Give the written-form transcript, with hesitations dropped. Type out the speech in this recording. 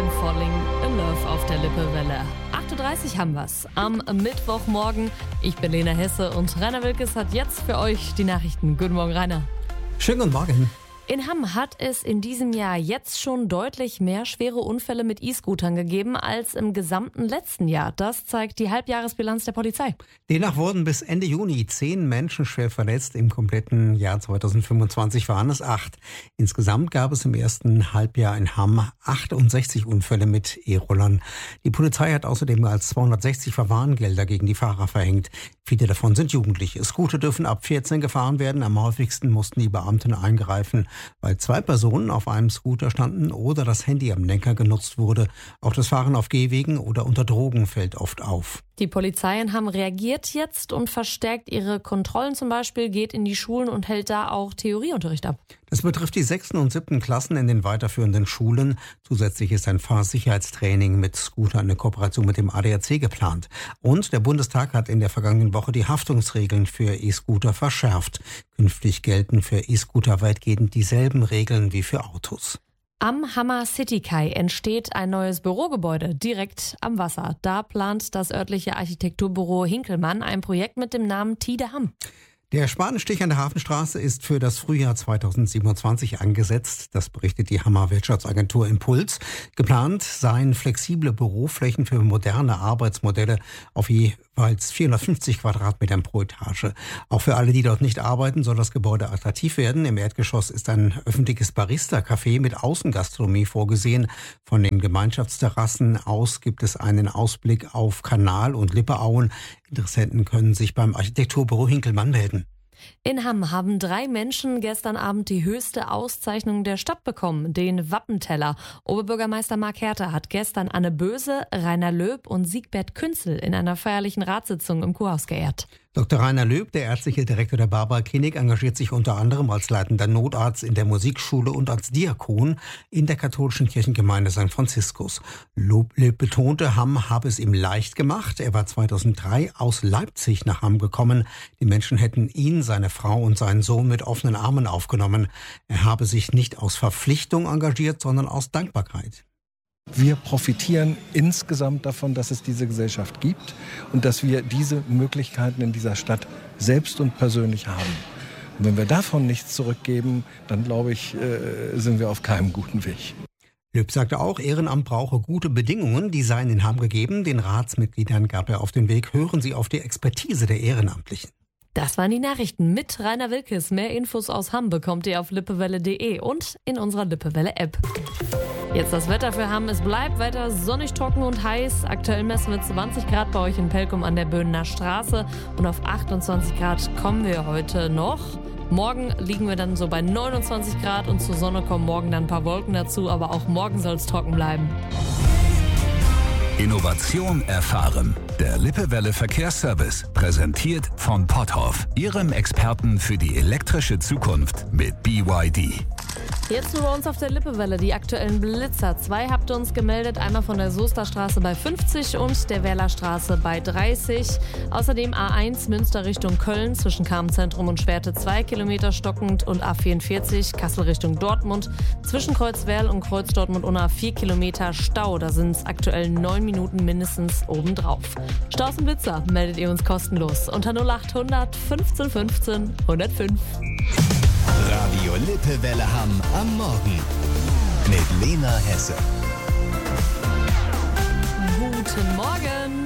I'm Falling in Love auf der Lippewelle. 8.30 Uhr haben wir's. Am Mittwochmorgen. Ich bin Lena Hesse und Rainer Wilkes hat jetzt für euch die Nachrichten. Guten Morgen, Rainer. Schönen guten Morgen. In Hamm hat es in diesem Jahr jetzt schon deutlich mehr schwere Unfälle mit E-Scootern gegeben als im gesamten letzten Jahr. Das zeigt die Halbjahresbilanz der Polizei. Demnach wurden bis Ende Juni 10 Menschen schwer verletzt. Im kompletten Jahr 2025 waren es 8. Insgesamt gab es im ersten Halbjahr in Hamm 68 Unfälle mit E-Rollern. Die Polizei hat außerdem mehr als 260 Verwarngelder gegen die Fahrer verhängt. Viele davon sind Jugendliche. Scooter dürfen ab 14 gefahren werden. Am häufigsten mussten die Beamten eingreifen, weil 2 Personen auf einem Scooter standen oder das Handy am Lenker genutzt wurde. Auch das Fahren auf Gehwegen oder unter Drogen fällt oft auf. Die Polizei in Hamm reagiert jetzt und verstärkt ihre Kontrollen zum Beispiel, geht in die Schulen und hält da auch Theorieunterricht ab. Das betrifft die 6. und 7. Klassen in den weiterführenden Schulen. Zusätzlich ist ein Fahrsicherheitstraining mit Scootern in Kooperation mit dem ADAC geplant. Und der Bundestag hat in der vergangenen Woche die Haftungsregeln für E-Scooter verschärft. Künftig gelten für E-Scooter weitgehend dieselben Regeln wie für Autos. Am Hammer City Kai entsteht ein neues Bürogebäude direkt am Wasser. Da plant das örtliche Architekturbüro Hinkelmann ein Projekt mit dem Namen Tide Hamm. Der Spanenstich an der Hafenstraße ist für das Frühjahr 2027 angesetzt. Das berichtet die Hammer Wirtschaftsagentur Impuls. Geplant seien flexible Büroflächen für moderne Arbeitsmodelle auf jeweils 450 Quadratmetern pro Etage. Auch für alle, die dort nicht arbeiten, soll das Gebäude attraktiv werden. Im Erdgeschoss ist ein öffentliches Barista-Café mit Außengastronomie vorgesehen. Von den Gemeinschaftsterrassen aus gibt es einen Ausblick auf Kanal und Lippeauen. Interessenten können sich beim Architekturbüro Hinkelmann melden. In Hamm haben 3 Menschen gestern Abend die höchste Auszeichnung der Stadt bekommen, den Wappenteller. Oberbürgermeister Marc Herter hat gestern Anne Böse, Rainer Löb und Siegbert Künzel in einer feierlichen Ratssitzung im Kurhaus geehrt. Dr. Rainer Löb, der ärztliche Direktor der Barbara-Klinik, engagiert sich unter anderem als leitender Notarzt in der Musikschule und als Diakon in der katholischen Kirchengemeinde St. Franziskus. Löb betonte, Hamm habe es ihm leicht gemacht. Er war 2003 aus Leipzig nach Hamm gekommen. Die Menschen hätten ihn, seine Frau und seinen Sohn mit offenen Armen aufgenommen. Er habe sich nicht aus Verpflichtung engagiert, sondern aus Dankbarkeit. Wir profitieren insgesamt davon, dass es diese Gesellschaft gibt und dass wir diese Möglichkeiten in dieser Stadt selbst und persönlich haben. Und wenn wir davon nichts zurückgeben, dann glaube ich, sind wir auf keinem guten Weg. Löb sagte auch, Ehrenamt brauche gute Bedingungen, die seien in Hamm gegeben. Den Ratsmitgliedern gab er auf den Weg, hören Sie auf die Expertise der Ehrenamtlichen. Das waren die Nachrichten mit Rainer Wilkes. Mehr Infos aus Hamm bekommt ihr auf lippewelle.de und in unserer Lippewelle-App. Jetzt das Wetter für Hamm. Es bleibt weiter sonnig, trocken und heiß. Aktuell messen wir 20 Grad bei euch in Pelkum an der Böhnener Straße. Und auf 28 Grad kommen wir heute noch. Morgen liegen wir dann so bei 29 Grad und zur Sonne kommen morgen dann ein paar Wolken dazu. Aber auch morgen soll es trocken bleiben. Innovation erfahren. Der Lippewelle Verkehrsservice, präsentiert von Potthoff, Ihrem Experten für die elektrische Zukunft mit BYD. Jetzt nur bei uns auf der Lippewelle die aktuellen Blitzer. 2 habt ihr uns gemeldet, einmal von der Soesterstraße bei 50 und der Werlerstraße bei 30. Außerdem A1 Münster Richtung Köln zwischen Kamenzentrum und Schwerte 2 Kilometer stockend und A44 Kassel Richtung Dortmund zwischen Kreuzwerl und Kreuz Dortmund-Unna 4 Kilometer Stau. Da sind es aktuell 9 Minuten mindestens obendrauf. Staus und Blitzer meldet ihr uns kostenlos unter 0800 15 15 105. Radio Lippewelle Hamm am Morgen mit Lena Hesse. Guten Morgen.